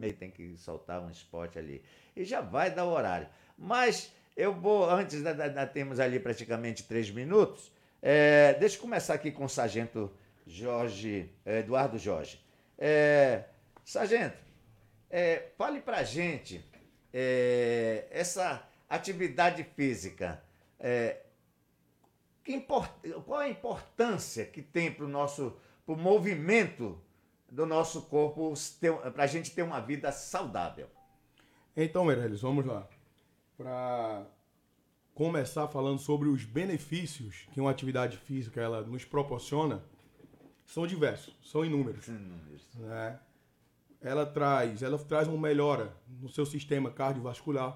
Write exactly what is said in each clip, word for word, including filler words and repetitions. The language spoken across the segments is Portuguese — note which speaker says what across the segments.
Speaker 1: e tem que soltar um spot ali. E já vai dar o horário. Mas eu vou, antes, nós temos ali praticamente três minutos, é, deixa eu começar aqui com o Sargento Jorge, é, Eduardo Jorge. É, Sargento, é, fale pra gente é, essa atividade física. É, que import, qual a importância que tem para o nosso pro movimento do nosso corpo para a gente ter uma vida saudável?
Speaker 2: Então, Meirelles, vamos lá. Para começar falando sobre os benefícios que uma atividade física ela nos proporciona, são diversos, são inúmeros.
Speaker 1: Inúmeros.
Speaker 2: Né? Ela traz, ela traz uma melhora no seu sistema cardiovascular.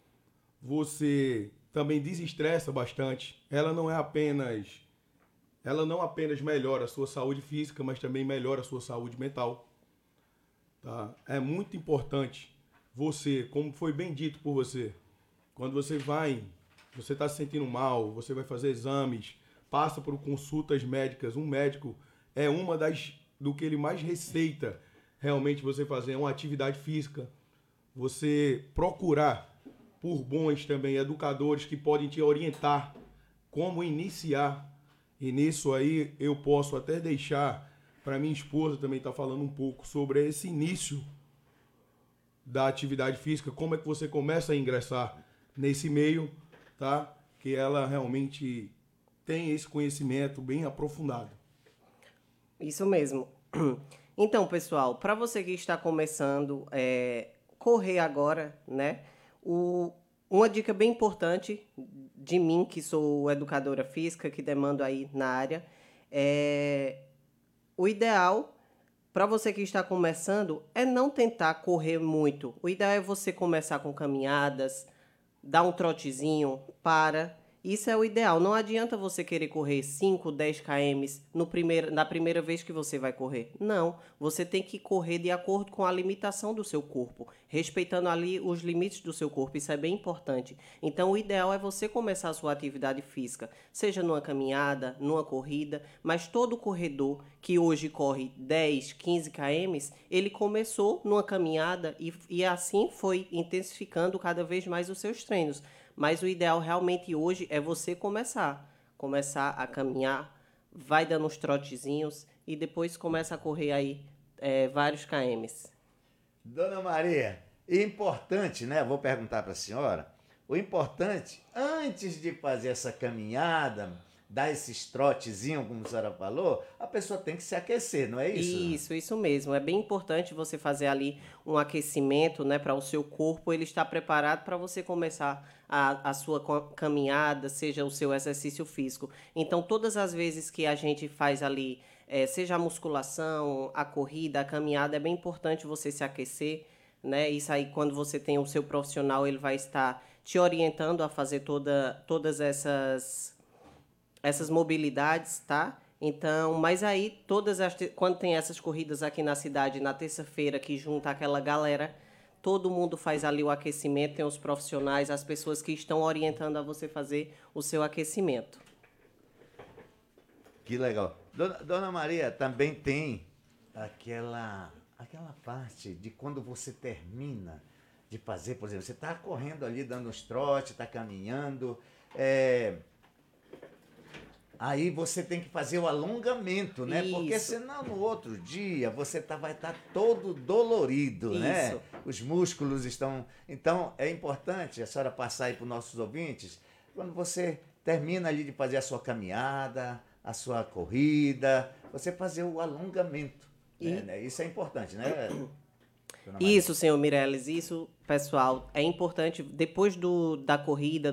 Speaker 2: Você também desestressa bastante. Ela não é apenas, ela não apenas melhora a sua saúde física, mas também melhora a sua saúde mental. Tá? É muito importante você, como foi bem dito por você, quando você vai, você está se sentindo mal, você vai fazer exames, passa por consultas médicas, um médico é uma das, do que ele mais receita realmente você fazer uma atividade física, você procurar por bons também educadores que podem te orientar como iniciar, e nisso aí eu posso até deixar para minha esposa também estar falando um pouco sobre esse início da atividade física, como é que você começa a ingressar nesse meio, tá? Que ela realmente tem esse conhecimento bem aprofundado.
Speaker 3: Isso mesmo. Então, pessoal, para você que está começando é, correr agora, né? O, uma dica bem importante de mim, que sou educadora física, que demando aí na área, é o ideal para você que está começando é não tentar correr muito. O ideal é você começar com caminhadas, dar um trotezinho, para. Isso é o ideal. Não adianta você querer correr cinco, dez quilômetros no primeiro, na primeira vez que você vai correr. Não. Você tem que correr de acordo com a limitação do seu corpo, respeitando ali os limites do seu corpo. Isso é bem importante. Então, o ideal é você começar a sua atividade física, seja numa caminhada, numa corrida, mas todo corredor que hoje corre dez, quinze quilômetros, ele começou numa caminhada e, e assim foi intensificando cada vez mais os seus treinos. Mas o ideal realmente hoje é você começar. Começar a caminhar, vai dando uns trotezinhos e depois começa a correr aí é, vários quilômetros.
Speaker 1: Dona Maria, importante, né? Vou perguntar para a senhora. O importante, antes de fazer essa caminhada, dar esses trotezinhos, como a senhora falou, a pessoa tem que se aquecer, não é isso?
Speaker 3: Isso, isso mesmo. É bem importante você fazer ali um aquecimento, né, para o seu corpo ele estar preparado para você começar a, a sua caminhada, seja o seu exercício físico. Então, todas as vezes que a gente faz ali, é, seja a musculação, a corrida, a caminhada, é bem importante você se aquecer, né? Isso aí, quando você tem o seu profissional, ele vai estar te orientando a fazer toda, todas essas... essas mobilidades, tá? Então, mas aí, todas as, quando tem essas corridas aqui na cidade, na terça-feira, que junta aquela galera, todo mundo faz ali o aquecimento, tem os profissionais, as pessoas que estão orientando a você fazer o seu aquecimento.
Speaker 1: Que legal. Dona, Dona Maria, também tem aquela, aquela parte de quando você termina de fazer, por exemplo, você está correndo ali, dando uns trotes, está caminhando, é... aí você tem que fazer o alongamento, né?
Speaker 3: Isso.
Speaker 1: Porque senão no outro dia você tá, vai estar tá todo dolorido,
Speaker 3: Isso.
Speaker 1: né? Os músculos estão... Então é importante a senhora passar aí para os nossos ouvintes, quando você termina ali de fazer a sua caminhada, a sua corrida, você fazer o alongamento. E... né? Isso é importante, né?
Speaker 3: Isso, senhor Meirelles, isso, pessoal, é importante, depois do, da corrida,